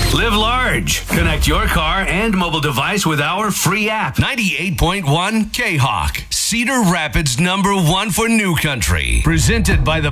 Live large. Connect your car and mobile device with our free app. 98.1 K-Hawk, Cedar Rapids #1 for New Country. Presented by the